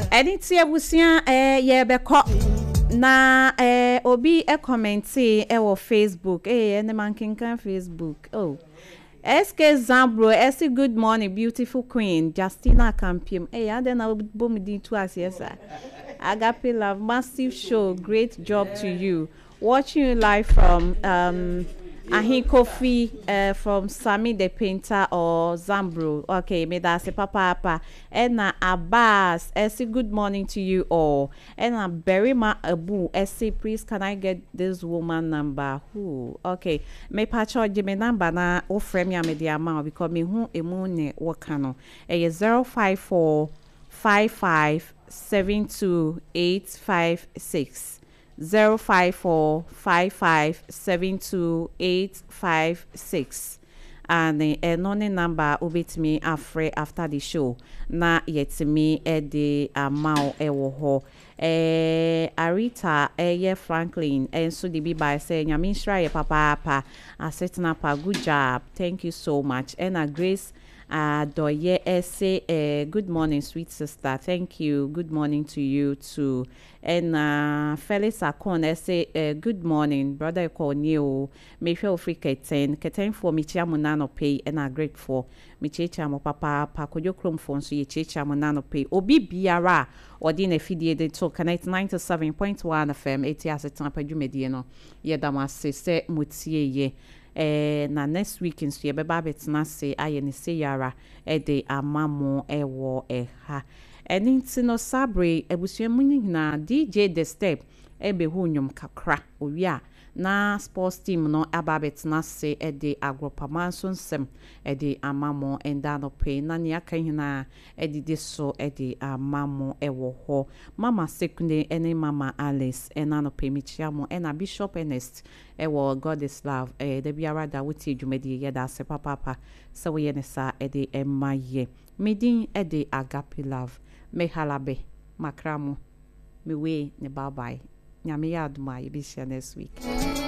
Editi abusia ye beko na obi commenti wo Facebook ene man kinkan Facebook. Oh, SK Zambro, SC good morning beautiful queen Justina Campium. Ade na bomidi to as yes. Agape Love, massive show, great job to you. Watching you live from Ahin Kofi from Sami the Painter or Zambro. Okay, may that say papa. And Abbas, Essie, good morning to you all. And Berima Abu, Essie, please can I get this woman number? Who? Okay, may patch out Jimmy number na o frame ya media amount because me who emune wakano. 054 55 72856 054 55 72856 and the number ubit me after the show na yet me the amount ewo Arita Franklin and so the be by saying Yamishra papa setting up a good job, thank you so much. And a Grace Doye say good morning sweet sister, thank you, good morning to you too. And Felix Akon say good morning brother Corneo me feel free keten for me chiamunano pay and I'm grateful me chichamo papa kojo chrome phone so ye chichamunano pay obi biara odine fidie de to connect 97.1 FM 80 asetan padwumedie no ye damase se mutie ye na next week nso ye beba betena se aye ne se yara de amamo ewo ha eninti no sabre ebusuamu nyina DJ The Step ebe hu nyom kakra owia na sports team no ababet na se de agropamanso nsem de amamo enda no pe na ne aka hina de so de amamo ewo ho mama sekunde ene mama Alice ena no pe michiamo ena Bishop Ernest ewo God is love de biara da wuti dwumadi ye da se papa se wo ye ne sa de emaye medin de Agape Love me halabe makramo me we ne bye bye nyame ya aduma ye bi share next week.